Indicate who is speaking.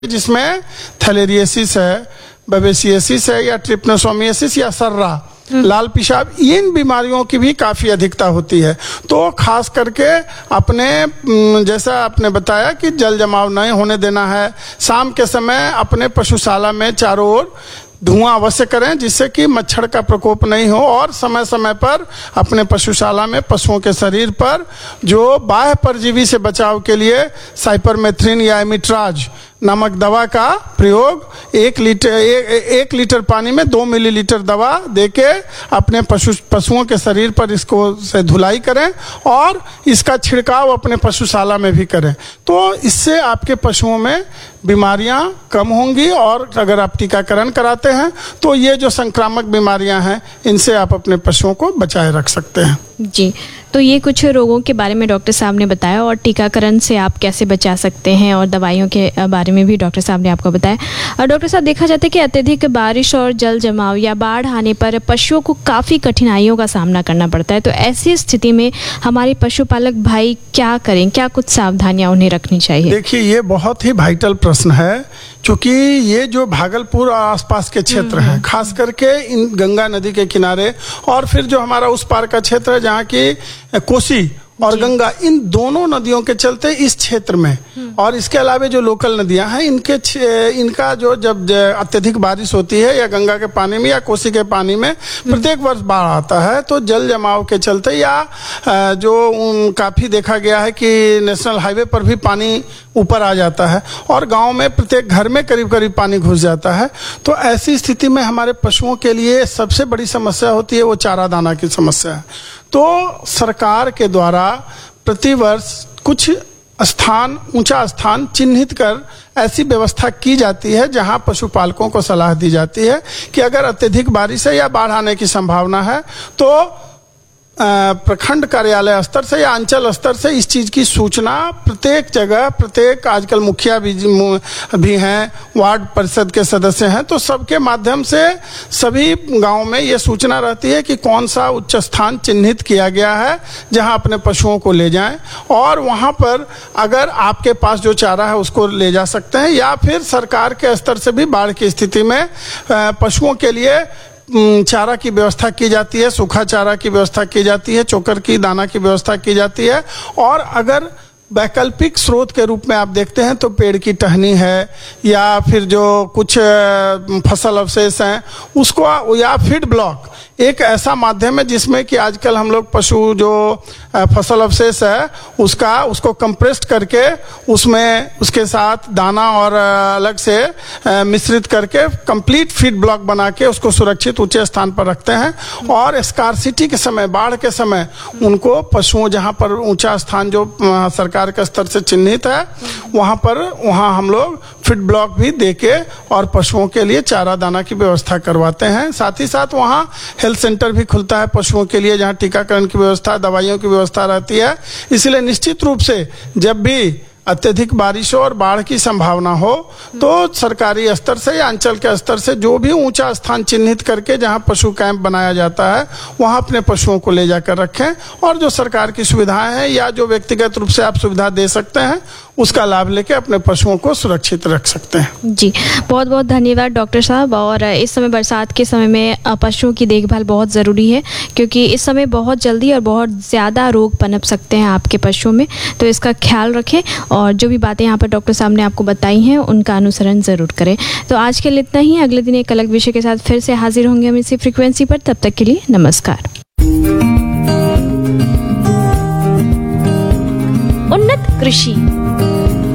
Speaker 1: जिसमें थैलेरियसिस है, बेबेसियसिस है या ट्रिपनोसोमियासिस या सर्रा, लाल पेशाब, इन बीमारियों की भी काफ़ी अधिकता होती है। तो खास करके अपने जैसा आपने बताया कि जल जमाव नहीं होने देना है। शाम के समय अपने पशुशाला में चारों ओर धुआं अवश्य करें जिससे कि मच्छर का प्रकोप नहीं हो, और समय समय पर अपने पशुशाला में पशुओं के शरीर पर जो बाह्य परजीवी से बचाव के लिए साइपरमेथ्रिन या एमिट्राज नामक दवा का प्रयोग 1 लीटर पानी में 2 मिलीलीटर दवा देके अपने पशुओं के शरीर पर इसको से धुलाई करें और इसका छिड़काव अपने पशुशाला में भी करें। तो इससे आपके पशुओं में बीमारियां कम होंगी, और अगर आप टीकाकरण कराते हैं तो ये जो संक्रामक बीमारियां हैं इनसे आप अपने पशुओं को बचाए रख सकते हैं।
Speaker 2: जी, तो ये कुछ रोगों के बारे में डॉक्टर साहब ने बताया, और टीकाकरण से आप कैसे बचा सकते हैं, और दवाइयों के बारे में भी डॉक्टर साहब ने आपको बताया। और डॉक्टर साहब, देखा जाता है कि अत्यधिक बारिश और जल जमाव या बाढ़ आने पर पशुओं को काफ़ी कठिनाइयों का सामना करना पड़ता है। तो ऐसी स्थिति में हमारे पशुपालक भाई क्या करें, क्या कुछ सावधानियां उन्हें रखनी चाहिए?
Speaker 1: देखिए, ये बहुत ही वाइटल प्रश्न है, क्योंकि ये जो भागलपुर और आसपास के क्षेत्र हैं, खास करके इन गंगा नदी के किनारे, और फिर जो हमारा उस पार का क्षेत्र है जहाँ की कोसी और गंगा, इन दोनों नदियों के चलते इस क्षेत्र में, और इसके अलावा जो लोकल नदियां हैं इनका जो जब अत्यधिक बारिश होती है या गंगा के पानी में या कोसी के पानी में प्रत्येक वर्ष बाढ़ आता है, तो जल जमाव के चलते या जो काफी देखा गया है कि नेशनल हाईवे पर भी पानी ऊपर आ जाता है, और गांव में प्रत्येक घर में करीब करीब पानी घुस जाता है। तो ऐसी स्थिति में हमारे पशुओं के लिए सबसे बड़ी समस्या होती है वो चारा दाना की समस्या है। तो सरकार के द्वारा प्रतिवर्ष कुछ स्थान, ऊंचा स्थान चिन्हित कर ऐसी व्यवस्था की जाती है जहां पशुपालकों को सलाह दी जाती है कि अगर अत्यधिक बारिश है या बाढ़ आने की संभावना है तो प्रखंड कार्यालय स्तर से या अंचल स्तर से इस चीज की सूचना प्रत्येक जगह, प्रत्येक आजकल मुखिया भी हैं, वार्ड परिषद के सदस्य हैं, तो सबके माध्यम से सभी गांव में ये सूचना रहती है कि कौन सा उच्च स्थान चिन्हित किया गया है जहां अपने पशुओं को ले जाएं, और वहां पर अगर आपके पास जो चारा है उसको ले जा सकते हैं, या फिर सरकार के स्तर से भी बाढ़ की स्थिति में पशुओं के लिए चारा की व्यवस्था की जाती है, सूखा चारा की व्यवस्था की जाती है, चोकर की दाना की व्यवस्था की जाती है। और अगर वैकल्पिक स्रोत के रूप में आप देखते हैं तो पेड़ की टहनी है या फिर जो कुछ फसल अवशेष हैं उसको, या फीड ब्लॉक, एक ऐसा माध्यम है जिसमें कि आजकल हम लोग पशु जो फसल अवशेष है उसको कंप्रेस्ड करके उसमें उसके साथ दाना और अलग से मिश्रित करके कंप्लीट फीड ब्लॉक बना के उसको सुरक्षित ऊंचे स्थान पर रखते हैं, और स्कार्सिटी के समय, बाढ़ के समय उनको पशुओं जहां पर ऊंचा स्थान जो सरकार के स्तर से चिन्हित है वहां हम लोग फीड ब्लॉक भी देके और पशुओं के लिए चारा दाना की व्यवस्था करवाते हैं। साथ ही साथ वहां हेल्थ सेंटर भी खुलता है पशुओं के लिए जहां टीकाकरण की व्यवस्था, दवाइयों की व्यवस्था रहती है। इसलिए निश्चित रूप से जब भी अत्यधिक बारिश और बाढ़ की संभावना हो तो सरकारी स्तर से या अंचल के स्तर से जो भी ऊंचा स्थान चिन्हित करके जहां पशु कैंप बनाया जाता है वहां अपने पशुओं को ले जाकर रखें, और जो सरकार की सुविधाएं हैं या जो व्यक्तिगत रूप से आप सुविधा दे सकते हैं उसका लाभ लेके अपने पशुओं को सुरक्षित रख सकते हैं।
Speaker 2: जी, बहुत बहुत धन्यवाद डॉक्टर साहब। और इस समय बरसात के समय में पशुओं की देखभाल बहुत ज़रूरी है, क्योंकि इस समय बहुत जल्दी और बहुत ज़्यादा रोग पनप सकते हैं आपके पशुओं में, तो इसका ख्याल रखें, और जो भी बातें यहाँ पर डॉक्टर साहब ने आपको बताई हैं उनका अनुसरण ज़रूर करें। तो आज के लिए इतना ही, अगले दिन एक अलग विषय के साथ फिर से हाजिर होंगे हम इसी फ्रिक्वेंसी पर। तब तक के लिए नमस्कार।
Speaker 3: उन्नत कृषि